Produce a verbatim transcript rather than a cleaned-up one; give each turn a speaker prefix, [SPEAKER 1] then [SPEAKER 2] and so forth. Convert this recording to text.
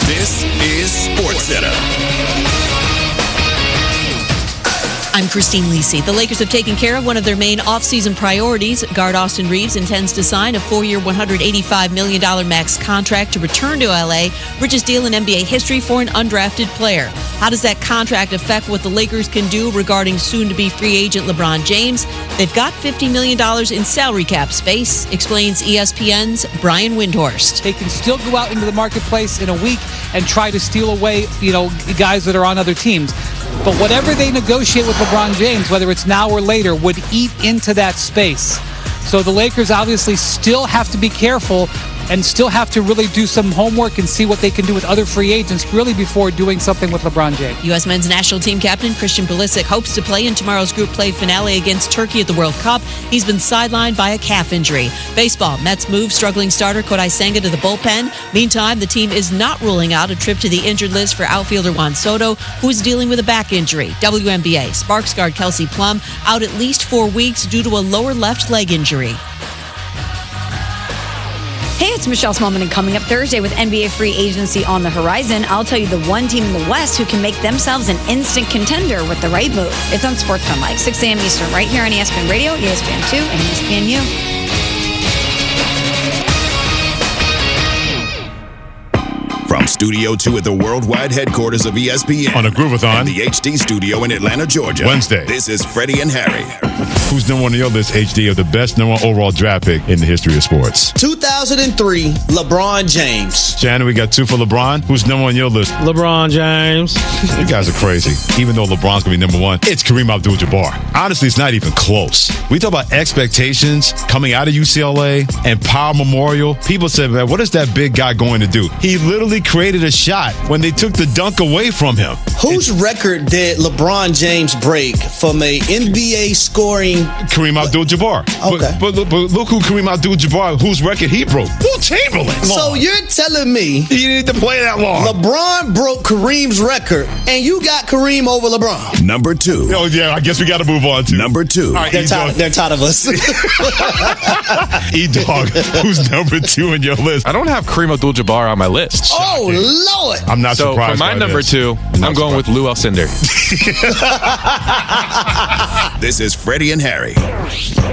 [SPEAKER 1] This is SportsCenter.
[SPEAKER 2] I'm Christine Lisi. The Lakers have taken care of one of their main offseason priorities. Guard Austin Reeves intends to sign a four-year, one hundred eighty-five million dollars max contract to return to L A, richest deal in N B A history for an undrafted player. How does that contract affect what the Lakers can do regarding soon-to-be free agent LeBron James? They've got fifty million dollars in salary cap space, explains E S P N's Brian Windhorst.
[SPEAKER 3] They can still go out into the marketplace in a week and try to steal away, you know, guys that are on other teams. But whatever they negotiate with LeBron James, whether it's now or later, would eat into that space. So the Lakers obviously still have to be careful and still have to really do some homework and see what they can do with other free agents really before doing something with LeBron James.
[SPEAKER 2] U S men's national team captain Christian Pulisic hopes to play in tomorrow's group play finale against Turkey at the World Cup. He's been sidelined by a calf injury. Baseball, Mets move struggling starter Kodai Senga to the bullpen. Meantime, the team is not ruling out a trip to the injured list for outfielder Juan Soto, who is dealing with a back injury. W N B A, Sparks guard Kelsey Plum out at least four weeks due to a lower left leg injury.
[SPEAKER 4] Hey, it's Michelle Smallman, and coming up Thursday with N B A free agency on the horizon, I'll tell you the one team in the West who can make themselves an instant contender with the right move. It's on Sports Fun Like six a.m. Eastern, right here on E S P N Radio, E S P N two, and E S P N U.
[SPEAKER 1] From Studio two at the worldwide headquarters of E S P N.
[SPEAKER 5] On a Groovathon.
[SPEAKER 1] And the H D studio in Atlanta, Georgia.
[SPEAKER 5] Wednesday.
[SPEAKER 1] This is Freddie and Harry.
[SPEAKER 5] Who's number one on your list, H D, of the best number one overall draft pick in the history of sports?
[SPEAKER 6] two thousand three, LeBron James.
[SPEAKER 5] Shannon, we got two for LeBron. Who's number one on your list?
[SPEAKER 7] LeBron James.
[SPEAKER 5] You guys are crazy. Even though LeBron's going to be number one, it's Kareem Abdul-Jabbar. Honestly, it's not even close. We talk about expectations coming out of U C L A and Power Memorial. People said, man, what is that big guy going to do? He literally created a shot when they took the dunk away from him.
[SPEAKER 6] Whose record did LeBron James break from a N B A scoring?
[SPEAKER 5] Kareem Abdul-Jabbar.
[SPEAKER 6] Okay.
[SPEAKER 5] But, but, but look who Kareem Abdul-Jabbar, whose record he broke. Will Chamberlain.
[SPEAKER 6] So you're telling me
[SPEAKER 5] he didn't need to play that long.
[SPEAKER 6] LeBron broke Kareem's record, and you got Kareem over LeBron.
[SPEAKER 1] Number two.
[SPEAKER 5] Oh, yeah, I guess we got to move on to.
[SPEAKER 1] Number two.
[SPEAKER 5] All right,
[SPEAKER 6] They're, tired, they're tired of us.
[SPEAKER 5] E-Dog, who's number two in your list?
[SPEAKER 8] I don't have Kareem Abdul-Jabbar on my list.
[SPEAKER 6] Oh, Lord.
[SPEAKER 5] I'm not
[SPEAKER 8] so
[SPEAKER 5] surprised.
[SPEAKER 8] So for my number
[SPEAKER 5] this.
[SPEAKER 8] two, I'm, I'm going with Lou Alcindor.
[SPEAKER 1] This is Freddie and Harry.